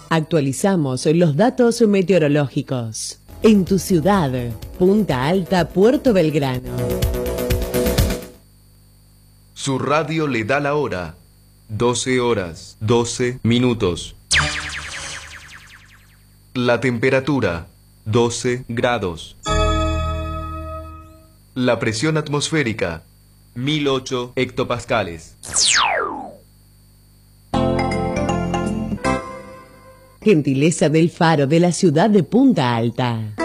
Actualizamos los datos meteorológicos. En tu ciudad, Punta Alta, Puerto Belgrano. Su radio le da la hora. 12 horas, 12 minutos. La temperatura, 12 grados. La presión atmosférica, 1008 hectopascales. Gentileza del Faro de la ciudad de Punta Alta.